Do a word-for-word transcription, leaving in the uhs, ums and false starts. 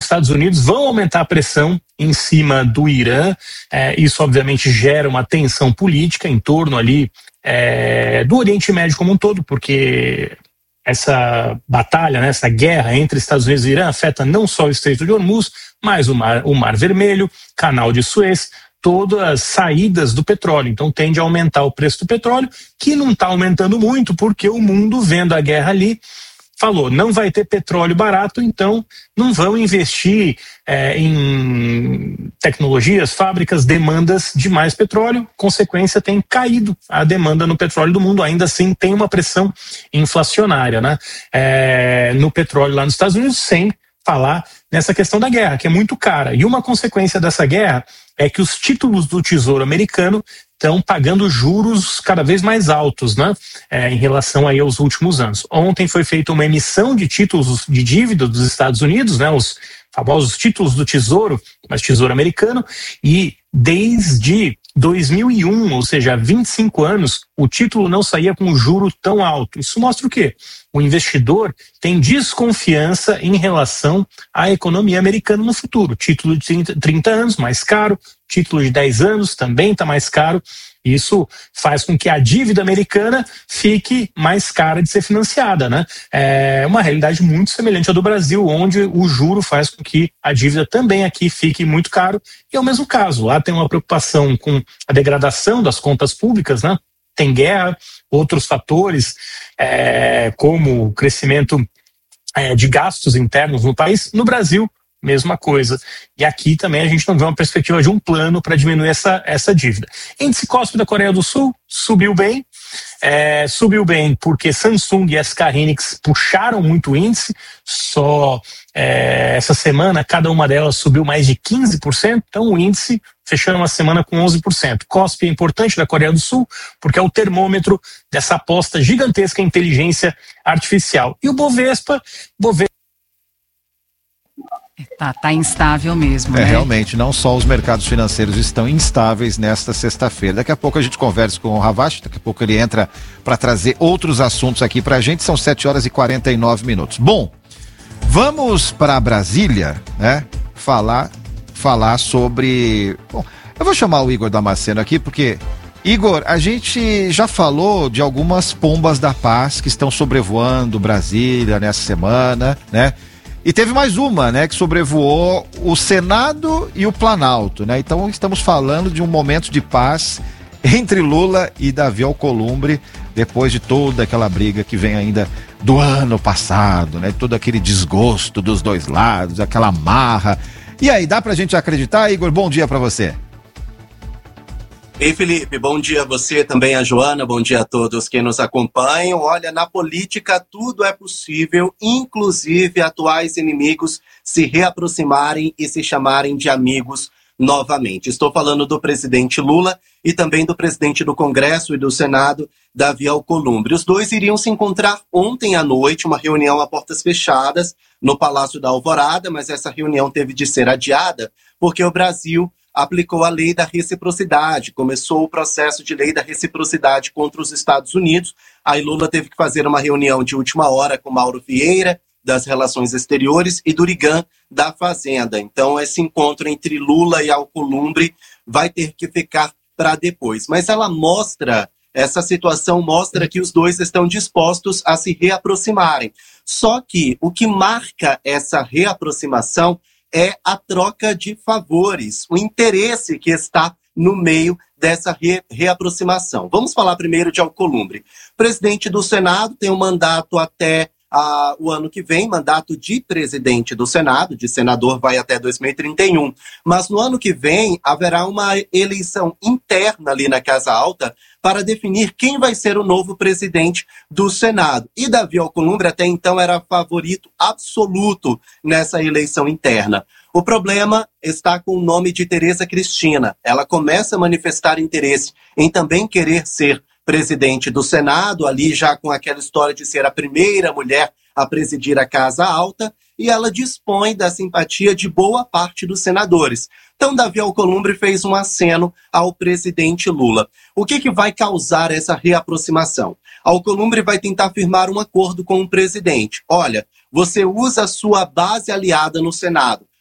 Estados Unidos vão aumentar a pressão em cima do Irã. É, isso obviamente gera uma tensão política em torno ali é, do Oriente Médio como um todo, porque essa batalha, né, essa guerra entre Estados Unidos e Irã afeta não só o Estreito de Hormuz, mas o Mar, o Mar Vermelho, Canal de Suez, todas as saídas do petróleo. Então tende a aumentar o preço do petróleo, que não está aumentando muito, porque o mundo, vendo a guerra ali, falou, não vai ter petróleo barato, então não vão investir é, em tecnologias, fábricas, demandas de mais petróleo. Consequência, tem caído a demanda no petróleo do mundo. Ainda assim tem uma pressão inflacionária, né, é, no petróleo lá nos Estados Unidos, sem falar nessa questão da guerra, que é muito cara. E uma consequência dessa guerra é que os títulos do Tesouro americano estão pagando juros cada vez mais altos, né, é, em relação aí aos últimos anos. Ontem foi feita uma emissão de títulos de dívida dos Estados Unidos, né, os famosos títulos do Tesouro, mas Tesouro americano, e desde dois mil e um, ou seja, há vinte e cinco anos, o título não saía com um juro tão alto. Isso mostra o quê? O investidor tem desconfiança em relação à economia americana no futuro. Título de trinta anos, mais caro. Título de dez anos também está mais caro. Isso faz com que a dívida americana fique mais cara de ser financiada, né? É uma realidade muito semelhante à do Brasil, onde o juro faz com que a dívida também aqui fique muito caro. E é o mesmo caso. Lá tem uma preocupação com a degradação das contas públicas, né? Tem guerra, outros fatores, é, como o crescimento é, de gastos internos no país. No Brasil, mesma coisa. E aqui também a gente não vê uma perspectiva de um plano para diminuir essa, essa dívida. Índice C O S P da Coreia do Sul subiu bem. É, subiu bem porque Samsung e S K Hynix puxaram muito o índice. Só é, essa semana cada uma delas subiu mais de quinze por cento. Então o índice fechando uma semana com onze por cento. C O S P é importante da Coreia do Sul porque é o termômetro dessa aposta gigantesca em inteligência artificial. E o Bovespa, Bovespa Tá, tá instável mesmo, é, né? Realmente, não só os mercados financeiros estão instáveis nesta sexta-feira. Daqui a pouco a gente conversa com o Ravache, daqui a pouco ele entra para trazer outros assuntos aqui pra gente. São sete horas e quarenta e nove minutos. Bom, vamos para Brasília, né? Falar, falar sobre... Bom, eu vou chamar o Igor Damasceno aqui porque... Igor, a gente já falou de algumas pombas da paz que estão sobrevoando Brasília nessa semana, né? E teve mais uma, né, que sobrevoou o Senado e o Planalto, né? Então estamos falando de um momento de paz entre Lula e Davi Alcolumbre, depois de toda aquela briga que vem ainda do ano passado, né? Todo aquele desgosto dos dois lados, aquela marra. E aí, dá pra gente acreditar, Igor? Bom dia pra você. Ei, Felipe, bom dia a você, também a Joana, bom dia a todos que nos acompanham. Olha, na política tudo é possível, inclusive atuais inimigos se reaproximarem e se chamarem de amigos novamente. Estou falando do presidente Lula e também do presidente do Congresso e do Senado, Davi Alcolumbre. Os dois iriam se encontrar ontem à noite, uma reunião a portas fechadas no Palácio da Alvorada, mas essa reunião teve de ser adiada porque o Brasil aplicou a lei da reciprocidade, começou o processo de lei da reciprocidade contra os Estados Unidos. Aí Lula teve que fazer uma reunião de última hora com Mauro Vieira, das Relações Exteriores, e Durigan, da Fazenda. Então esse encontro entre Lula e Alcolumbre vai ter que ficar para depois. Mas ela mostra, essa situação mostra que os dois estão dispostos a se reaproximarem. Só que o que marca essa reaproximação é a troca de favores, o interesse que está no meio dessa re- reaproximação. Vamos falar primeiro de Alcolumbre. Presidente do Senado tem um mandato até uh, o ano que vem, mandato de presidente do Senado, de senador vai até dois mil e trinta e um. Mas no ano que vem haverá uma eleição interna ali na Casa Alta para definir quem vai ser o novo presidente do Senado. E Davi Alcolumbre até então era favorito absoluto nessa eleição interna. O problema está com o nome de Tereza Cristina. Ela começa a manifestar interesse em também querer ser presidente do Senado, ali já com aquela história de ser a primeira mulher a presidir a Casa Alta, e ela dispõe da simpatia de boa parte dos senadores. Então, Davi Alcolumbre fez um aceno ao presidente Lula. O que, que vai causar essa reaproximação? Alcolumbre vai tentar firmar um acordo com o presidente. Olha, você usa a sua base aliada no Senado